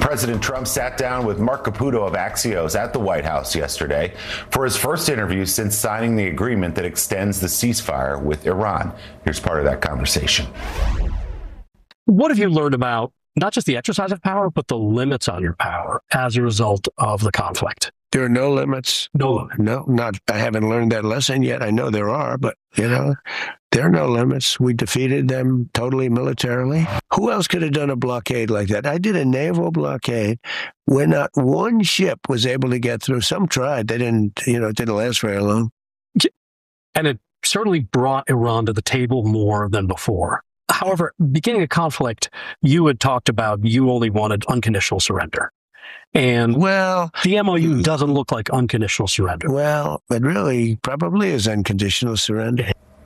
President Trump sat down with Marc Caputo of Axios at the White House yesterday for his first interview since signing the agreement that extends the ceasefire with Iran. Here's part of that conversation. What have you learned about not just the exercise of power, but the limits on your power as a result of the conflict? There are no limits. No, I haven't learned that lesson yet. I know there are, but, there are no limits. We defeated them totally militarily. Who else could have done a blockade like that? I did a naval blockade where not one ship was able to get through. Some tried. They didn't, it didn't last very long. And it certainly brought Iran to the table more than before. However, beginning a conflict, you had talked about you only wanted unconditional surrender. And the MOU doesn't look like unconditional surrender. Well, it really probably is unconditional surrender.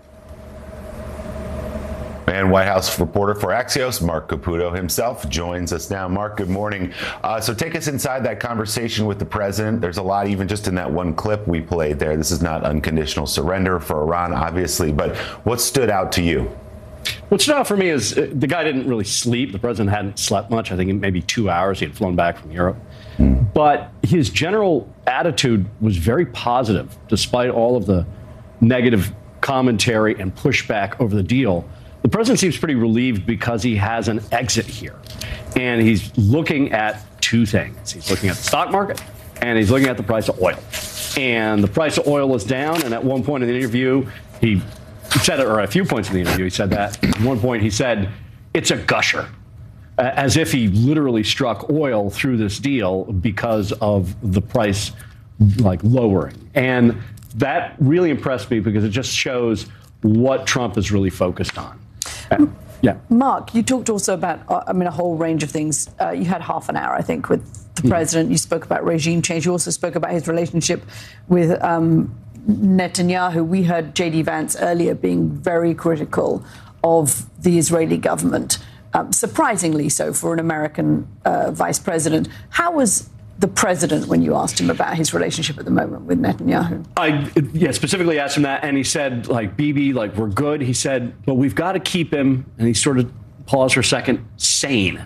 And White House reporter for Axios, Marc Caputo himself, joins us now. Marc, good morning. So take us inside that conversation with the president. There's a lot, even just in that one clip we played there. This is not unconditional surrender for Iran, obviously. But what stood out to you? What stood out for me is the guy didn't really sleep. The president hadn't slept much. I think maybe 2 hours. He had flown back from Europe. But his general attitude was very positive, despite all of the negative commentary and pushback over the deal. The president seems pretty relieved because he has an exit here. And he's looking at two things. He's looking at the stock market, and he's looking at the price of oil. And the price of oil is down. And at one point in the interview, he said it, or a few points in the interview, he said that. At one point, he said, it's a gusher, as if he literally struck oil through this deal because of the price lowering. And that really impressed me because it just shows what Trump is really focused on. Yeah. Marc, you talked also about, a whole range of things. You had half an hour, I think, with the president. You spoke about regime change. You also spoke about his relationship with Netanyahu. We heard J.D. Vance earlier being very critical of the Israeli government, surprisingly so for an American vice president. How was the president when you asked him about his relationship at the moment with Netanyahu? I specifically asked him that, and he said, Bibi, we're good. He said, but we've got to keep him, and he sort of paused for a second, sane.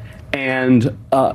And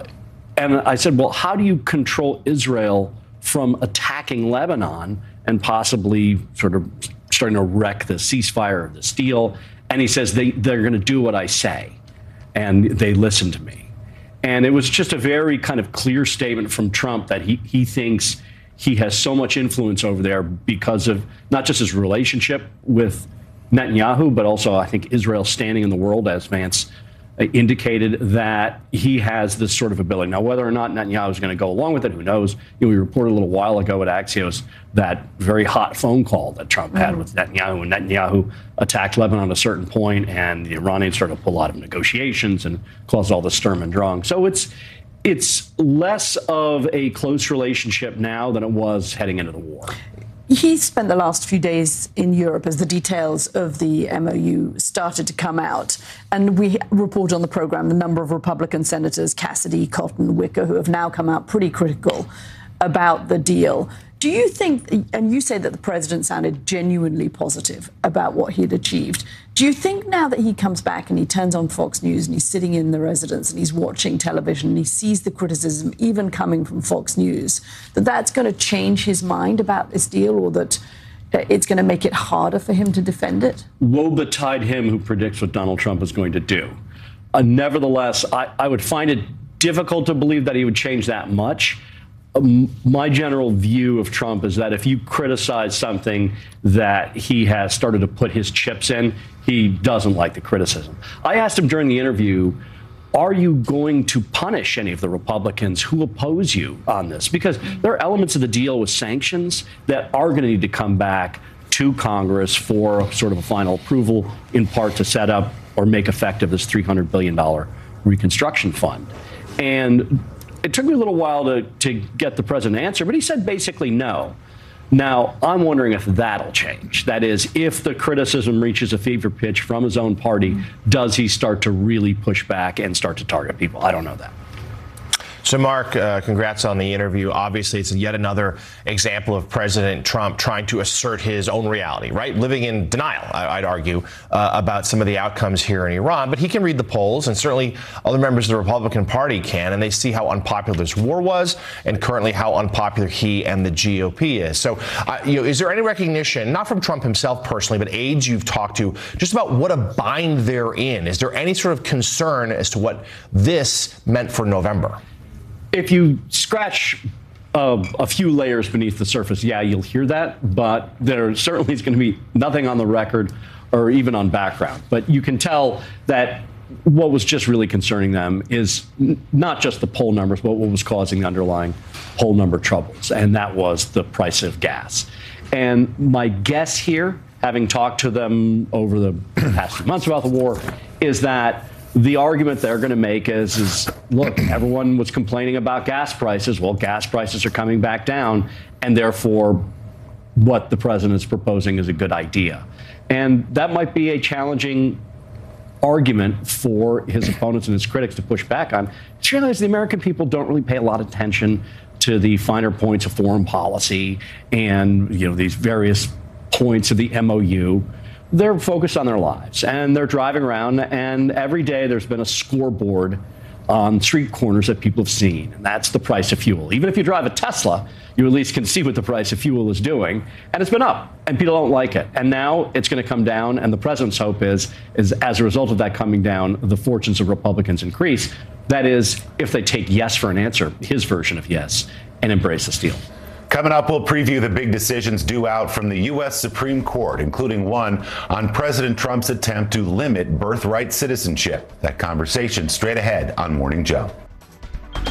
I said, well, how do you control Israel from attacking Lebanon and possibly sort of starting to wreck the ceasefire of this deal? And he says they're going to do what I say, and they listen to me. And it was just a very kind of clear statement from Trump that he thinks he has so much influence over there because of not just his relationship with Netanyahu, but also I think Israel's standing in the world, as Vance indicated, that he has this sort of ability. Now, whether or not Netanyahu is going to go along with it, who knows? We reported a little while ago at Axios that very hot phone call that Trump had with Netanyahu, and Netanyahu attacked Lebanon at a certain point, and the Iranians started to pull out of negotiations and caused all the Sturm und Drang. So it's less of a close relationship now than it was heading into the war. He spent the last few days in Europe as the details of the MOU started to come out. And we report on the program the number of Republican senators, Cassidy, Cotton, Wicker, who have now come out pretty critical about the deal. Do you think, and you say that the president sounded genuinely positive about what he had achieved, do you think now that he comes back and he turns on Fox News and he's sitting in the residence and he's watching television and he sees the criticism even coming from Fox News, that that's going to change his mind about this deal, or that it's going to make it harder for him to defend it? Woe betide him who predicts what Donald Trump is going to do. Nevertheless, I would find it difficult to believe that he would change that much. My general view of Trump is that if you criticize something that he has started to put his chips in, he doesn't like the criticism. I asked him during the interview, are you going to punish any of the Republicans who oppose you on this? Because there are elements of the deal with sanctions that are going to need to come back to Congress for sort of a final approval, in part to set up or make effective this $300 billion reconstruction fund. And it took me a little while to get the president to answer, but he said basically no. Now, I'm wondering if that'll change. That is, if the criticism reaches a fever pitch from his own party, does he start to really push back and start to target people? I don't know that. So, Mark, congrats on the interview. Obviously, it's yet another example of President Trump trying to assert his own reality, right? Living in denial, I'd argue, about some of the outcomes here in Iran. But he can read the polls, and certainly other members of the Republican Party can, and they see how unpopular this war was and currently how unpopular he and the GOP is. So, is there any recognition, not from Trump himself personally, but aides you've talked to, just about what a bind they're in? Is there any sort of concern as to what this meant for November? If you scratch a few layers beneath the surface, yeah, you'll hear that, but there certainly is going to be nothing on the record or even on background. But you can tell that what was just really concerning them is not just the poll numbers, but what was causing the underlying poll number troubles, and that was the price of gas. And my guess here, having talked to them over the past few months about the war, is that the argument they're going to make is, look, everyone was complaining about gas prices. Well, gas prices are coming back down, and therefore what the president is proposing is a good idea. And that might be a challenging argument for his opponents and his critics to push back on. Just realize the American people don't really pay a lot of attention to the finer points of foreign policy and, these various points of the MOU. They're focused on their lives, and they're driving around, and every day there's been a scoreboard on street corners that people have seen, and that's the price of fuel. Even if you drive a Tesla, you at least can see what the price of fuel is doing, and it's been up, and people don't like it. And now it's going to come down, and the president's hope is as a result of that coming down, the fortunes of Republicans increase. That is, if they take yes for an answer, his version of yes, and embrace this deal. Coming up, we'll preview the big decisions due out from the U.S. Supreme Court, including one on President Trump's attempt to limit birthright citizenship. That conversation straight ahead on Morning Joe.